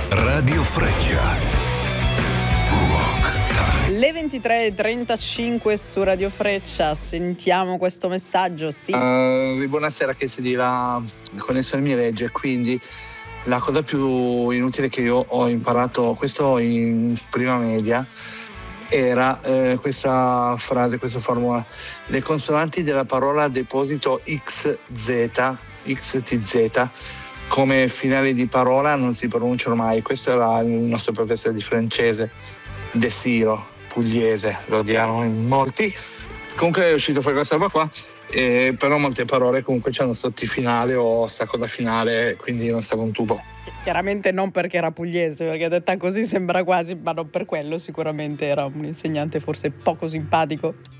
Radio Freccia. Rock Time. Le 23:35 su Radio Freccia, sentiamo questo messaggio, sì. Buonasera, che si dice, la connessione mi regge, quindi la cosa più inutile che io ho imparato, questo in prima media, era questa frase, questa formula: le consonanti della parola deposito XTZ come finale di parola non si pronunciano mai. Questo era il nostro professore di francese, De Siro, pugliese, lo odiamo in molti. Comunque è uscito fuori questa roba qua, però molte parole comunque c'hanno sto T finale o sta coda finale, quindi non stava un tubo. Chiaramente non perché era pugliese, perché detta così sembra quasi, ma non per quello, sicuramente era un insegnante forse poco simpatico.